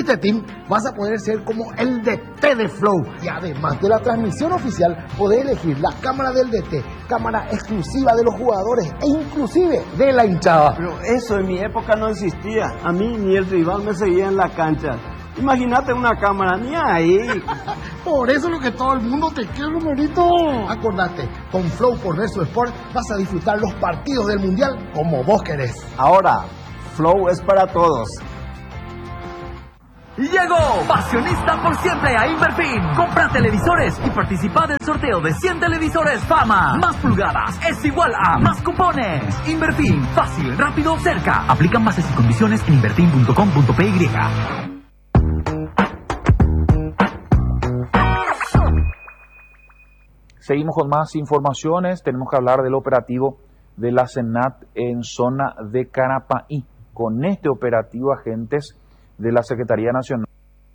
elegiste Team, vas a poder ser como el DT de Flow. Y además de la transmisión oficial, podés elegir la cámara del DT, cámara exclusiva de los jugadores e inclusive de la hinchada. Pero eso en mi época no existía. A mí ni el rival me seguía en la cancha. Imagínate una cámara, ni ahí. Por eso es lo que todo el mundo te quiere, numerito. Acordate, con Flow por Verso Sport vas a disfrutar los partidos del Mundial como vos querés. Ahora, Flow es para todos. Llegó Pasionista por siempre a Inverfin. Compra televisores y participa del sorteo de 100 televisores Fama. Más pulgadas es igual a más cupones. Inverfin, fácil, rápido, cerca. Aplican bases y condiciones en inverfin.com.py. Seguimos con más informaciones. Tenemos que hablar del operativo de la SENAT en zona de Carapaí. Con este operativo, agentes de la Secretaría Nacional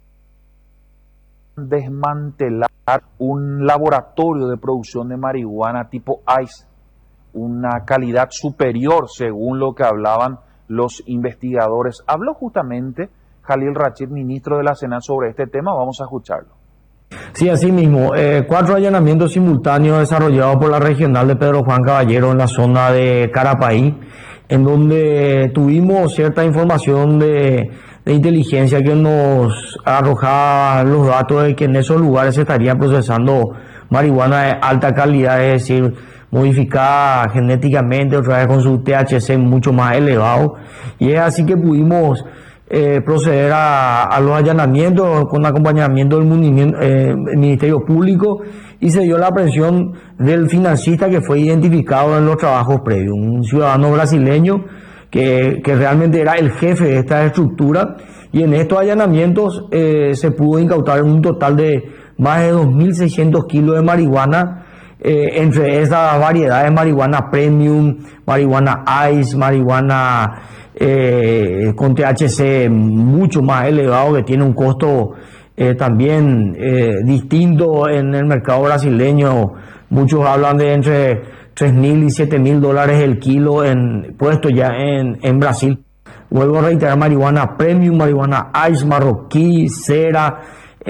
desmantelar un laboratorio de producción de marihuana tipo ICE, una calidad superior según lo que hablaban los investigadores. Habló justamente Jalil Rachid, ministro de la SENAT, sobre este tema. Vamos a escucharlo. Sí, así mismo. 4 allanamientos simultáneos desarrollados por la regional de Pedro Juan Caballero en la zona de Carapaí, en donde tuvimos cierta información de inteligencia que nos arrojaba los datos de que en esos lugares se estaría procesando marihuana de alta calidad, es decir, modificada genéticamente, otra vez con su THC mucho más elevado. Y es así que pudimos proceder a los allanamientos con acompañamiento del Ministerio Público, y se dio la aprehensión del financista que fue identificado en los trabajos previos, un ciudadano brasileño que realmente era el jefe de esta estructura. Y en estos allanamientos se pudo incautar un total de más de 2.600 kilos de marihuana, entre esas variedades: marihuana premium, marihuana ice, marihuana con THC mucho más elevado, que tiene un costo también distinto en el mercado brasileño. Muchos hablan de entre 3.000 y 7.000 dólares el kilo puesto ya en Brasil. Vuelvo a reiterar: marihuana premium, marihuana ice, marroquí, cera,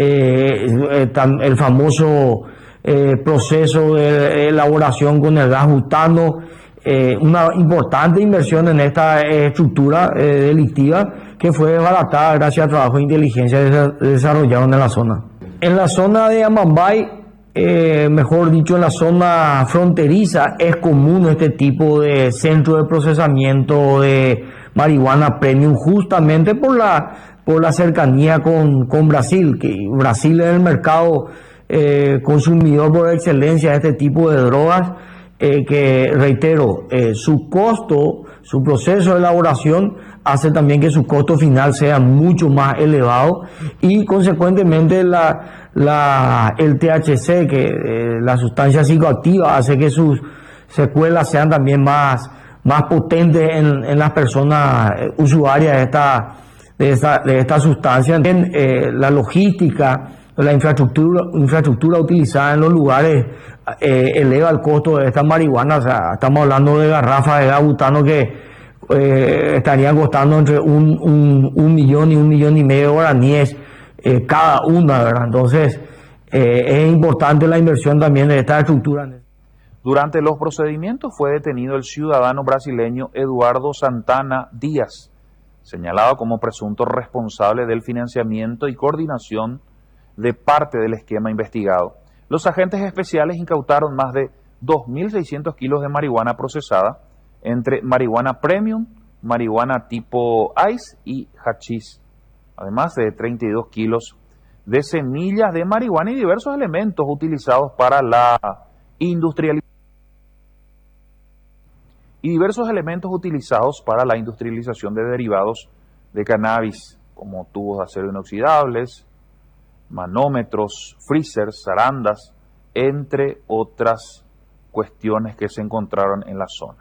el famoso proceso de elaboración con el gas butano. Una importante inversión en esta estructura delictiva, que fue desbaratada gracias al trabajo de inteligencia desarrollado en la zona. En la zona de Amambay, mejor dicho, en la zona fronteriza, es común este tipo de centro de procesamiento de marihuana premium, justamente por la cercanía con Brasil, que Brasil es el mercado consumidor por excelencia de este tipo de drogas, que reitero, su costo, su proceso de elaboración hace también que su costo final sea mucho más elevado, y consecuentemente el THC, que la sustancia psicoactiva, hace que sus secuelas sean también más potentes en las personas usuarias de esta sustancia. También la logística, la infraestructura utilizada en los lugares eleva el costo de esta marihuana. O sea, estamos hablando de garrafas de gas butano que estarían costando entre un millón y 1,5 millones de guaraníes cada una, ¿verdad? Entonces es importante la inversión también de esta estructura. Durante los procedimientos fue detenido el ciudadano brasileño Eduardo Santana Díaz, señalado como presunto responsable del financiamiento y coordinación de parte del esquema investigado. Los agentes especiales incautaron más de 2.600 kilos de marihuana procesada, entre marihuana premium, marihuana tipo ice y hachís, además de 32 kilos de semillas de marihuana y diversos elementos utilizados para la industrialización de derivados de cannabis, como tubos de acero inoxidables, manómetros, freezers, zarandas, entre otras cuestiones que se encontraron en la zona.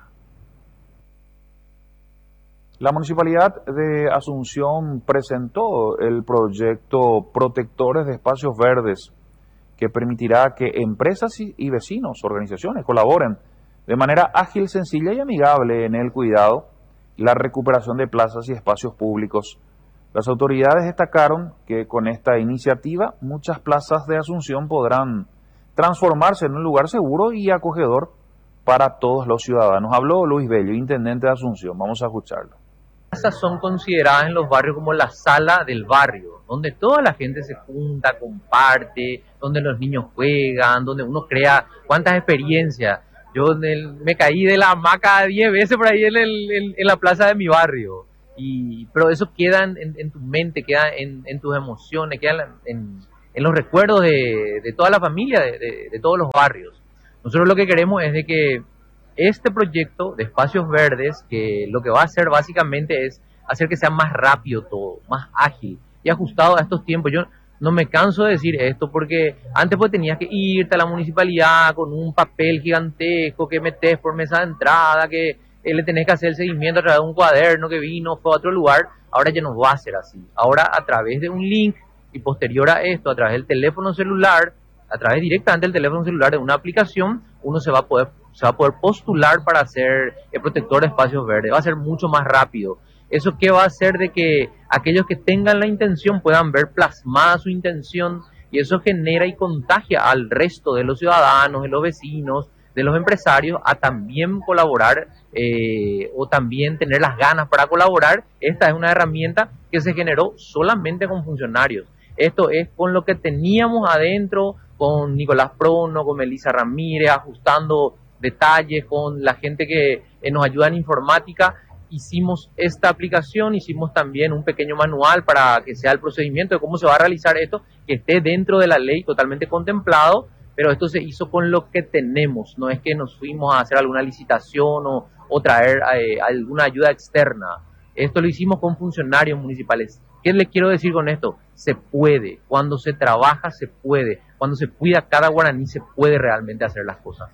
La Municipalidad de Asunción presentó el proyecto Protectores de Espacios Verdes, que permitirá que empresas y vecinos, organizaciones, colaboren de manera ágil, sencilla y amigable en el cuidado y la recuperación de plazas y espacios públicos Las autoridades destacaron que con esta iniciativa muchas plazas de Asunción podrán transformarse en un lugar seguro y acogedor para todos los ciudadanos. Habló Luis Bello, intendente de Asunción. Vamos a escucharlo. Estas son consideradas en los barrios como la sala del barrio, donde toda la gente se junta, comparte, donde los niños juegan, donde uno crea cuántas experiencias. Yo me caí de la hamaca 10 veces por ahí en la plaza de mi barrio. Pero eso queda en tu mente, queda en tus emociones, queda en los recuerdos de toda la familia, de todos los barrios. Nosotros lo que queremos es de que este proyecto de espacios verdes, que lo que va a hacer básicamente es hacer que sea más rápido todo, más ágil y ajustado a estos tiempos. Yo no me canso de decir esto porque antes pues tenías que irte a la municipalidad con un papel gigantesco que metes por mesa de entrada, que le tenés que hacer el seguimiento a través de un cuaderno que vino, fue a otro lugar. Ahora ya no va a ser así. Ahora a través de un link y posterior a esto, a través del teléfono celular, a través directamente del teléfono celular de una aplicación, uno se va a poder postular para ser el protector de espacios verdes. Va a ser mucho más rápido. ¿Eso qué va a hacer? De que aquellos que tengan la intención puedan ver plasmada su intención, y eso genera y contagia al resto de los ciudadanos, de los vecinos, de los empresarios a también colaborar o también tener las ganas para colaborar. Esta es una herramienta que se generó solamente con funcionarios. Esto es con lo que teníamos adentro, con Nicolás Prono, con Melissa Ramírez, ajustando detalles, con la gente que nos ayuda en informática. Hicimos esta aplicación, hicimos también un pequeño manual para que sea el procedimiento de cómo se va a realizar esto, que esté dentro de la ley totalmente contemplado, pero esto se hizo con lo que tenemos. No es que nos fuimos a hacer alguna licitación o traer alguna ayuda externa. Esto lo hicimos con funcionarios municipales. ¿Qué les quiero decir con esto? Se puede. Cuando se trabaja, se puede. Cuando se cuida cada guaraní, se puede realmente hacer las cosas.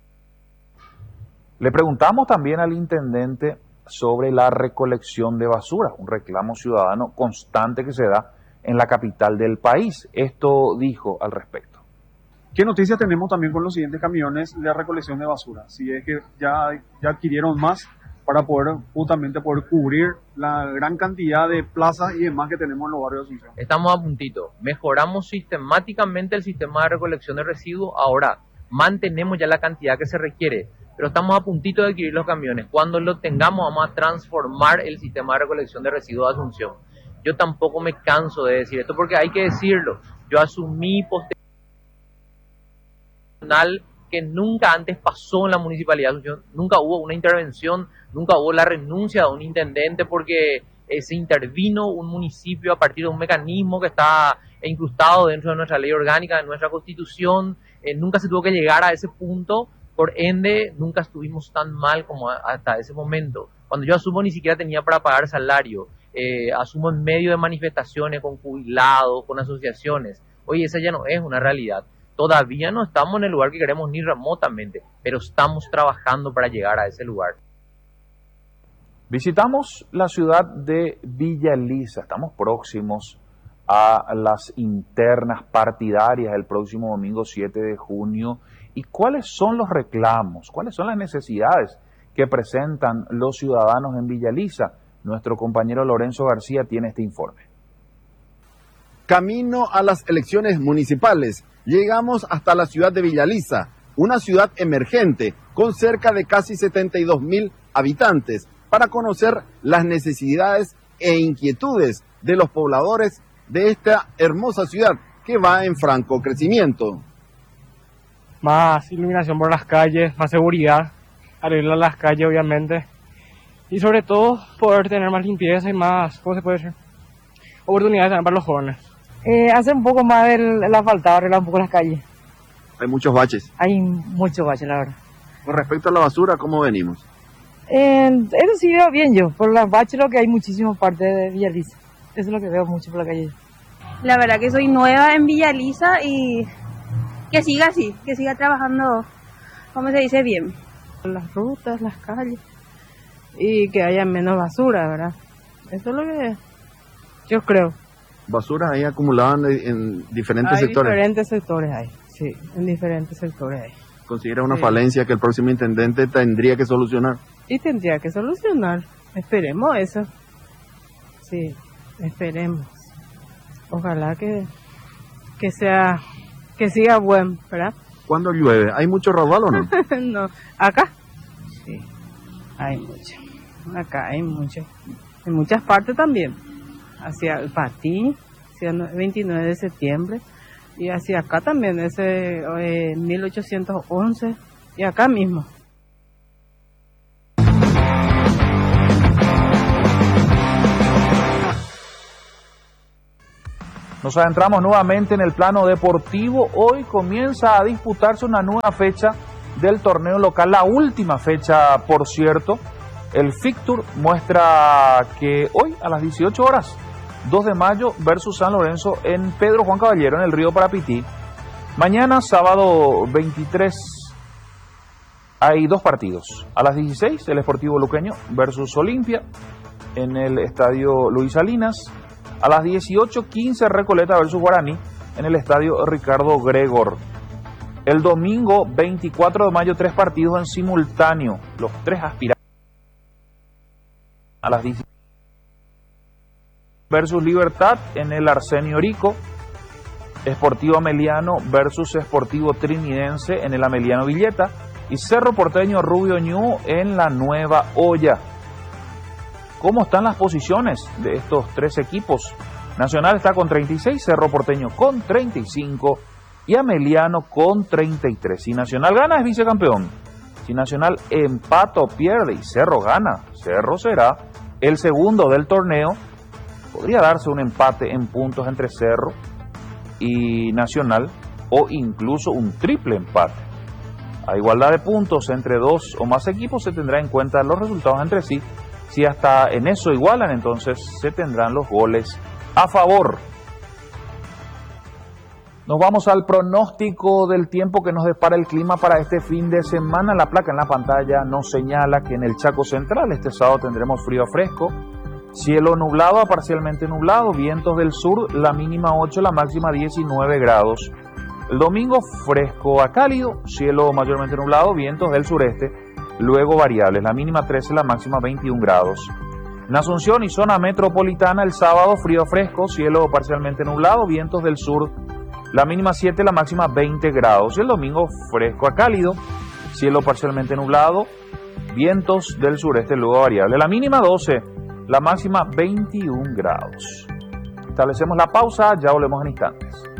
Le preguntamos también al intendente sobre la recolección de basura, un reclamo ciudadano constante que se da en la capital del país. Esto dijo al respecto. ¿Qué noticias tenemos también con los siguientes camiones de recolección de basura? Si es que ya adquirieron más para justamente poder cubrir la gran cantidad de plazas y demás que tenemos en los barrios de Asunción. Estamos a puntito. Mejoramos sistemáticamente el sistema de recolección de residuos. Ahora mantenemos ya la cantidad que se requiere, pero estamos a puntito de adquirir los camiones. Cuando lo tengamos, vamos a transformar el sistema de recolección de residuos de Asunción. Yo tampoco me canso de decir esto porque hay que decirlo. Yo asumí que nunca antes pasó en la Municipalidad de Asunción. Nunca hubo una intervención, nunca hubo la renuncia de un intendente porque se intervino un municipio a partir de un mecanismo que está incrustado dentro de nuestra ley orgánica, de nuestra Constitución. Nunca se tuvo que llegar a ese punto. Por ende, nunca estuvimos tan mal como hasta ese momento. Cuando yo asumo, ni siquiera tenía para pagar salario. Asumo en medio de manifestaciones con jubilados, con asociaciones. Oye, esa ya no es una realidad. Todavía no estamos en el lugar que queremos ni remotamente, pero estamos trabajando para llegar a ese lugar. Visitamos la ciudad de Villa Elisa. Estamos próximos a las internas partidarias el próximo domingo 7 de junio. ¿Y cuáles son los reclamos? ¿Cuáles son las necesidades que presentan los ciudadanos en Villa Elisa? Nuestro compañero Lorenzo García tiene este informe. Camino a las elecciones municipales, llegamos hasta la ciudad de Villa Elisa, una ciudad emergente con cerca de casi 72,000 habitantes, para conocer las necesidades e inquietudes de los pobladores de esta hermosa ciudad que va en franco crecimiento. Más iluminación por las calles, más seguridad, arreglar las calles obviamente, y sobre todo poder tener más limpieza y más, ¿cómo se puede decir? Oportunidades también para los jóvenes. Hacer un poco más del asfaltado, arreglar un poco las calles. Hay muchos baches. Hay muchos baches, la verdad. Con respecto a la basura, ¿cómo venimos? Eso sí veo bien yo, por las baches lo que hay muchísimas partes de Villa Elisa. Eso es lo que veo mucho por la calle. La verdad que soy nueva en Villa Elisa y que siga así, que siga trabajando, como se dice, bien. Las rutas, las calles y que haya menos basura, ¿verdad? Eso es lo que yo creo. Basura ahí acumuladas en diferentes sectores. En diferentes sectores hay, sí, en diferentes sectores hay. ¿Considera una falencia que el próximo intendente tendría que solucionar? Y tendría que solucionar, esperemos eso. Sí, Esperemos. Ojalá que siga buen, ¿verdad? ¿Cuándo llueve? ¿Hay mucho raudal o no? No, acá sí, hay mucho. Acá hay mucho. En muchas partes también. Hacia el Patí, hacia el 29 de septiembre. Y hacia acá también, ese 1811. Y acá mismo. Nos adentramos nuevamente en el plano deportivo. Hoy comienza a disputarse una nueva fecha del torneo local, la última fecha, por cierto. El fixture muestra que hoy a las 18 horas, 2 de mayo versus San Lorenzo en Pedro Juan Caballero, en el Río Parapití. Mañana, sábado 23, hay 2 partidos. A las 16, el Sportivo Luqueño versus Olimpia en el Estadio Luis Salinas. A las 18:15, Recoleta versus Guaraní en el Estadio Ricardo Gregor. El domingo 24 de mayo, 3 partidos en simultáneo, los 3 aspirantes. A las 10 versus Libertad en el Arsenio Rico. Sportivo Ameliano versus Sportivo Trinidense en el Ameliano Villeta. Y Cerro Porteño Rubio Ñu en la Nueva Olla. ¿Cómo están las posiciones de estos 3 equipos? Nacional está con 36, Cerro Porteño con 35 y Ameliano con 33. Si Nacional gana es vicecampeón. Si Nacional empata o pierde y Cerro gana, Cerro será el segundo del torneo. Podría darse un empate en puntos entre Cerro y Nacional o incluso un triple empate. A igualdad de puntos entre 2 o más equipos se tendrá en cuenta los resultados entre sí. Si hasta en eso igualan, entonces se tendrán los goles a favor. Nos vamos al pronóstico del tiempo que nos depara el clima para este fin de semana. La placa en la pantalla nos señala que en el Chaco Central este sábado tendremos frío a fresco, cielo nublado a parcialmente nublado, vientos del sur, la mínima 8, la máxima 19 grados. El domingo fresco a cálido, cielo mayormente nublado, vientos del sureste, luego variables, la mínima 13, la máxima 21 grados. En Asunción y zona metropolitana el sábado frío a fresco, cielo parcialmente nublado, vientos del sur, la mínima 7, la máxima 20 grados. Y el domingo fresco a cálido, cielo parcialmente nublado, vientos del sureste, luego variable, la mínima 12, la máxima 21 grados. Establecemos la pausa, ya volvemos en instantes.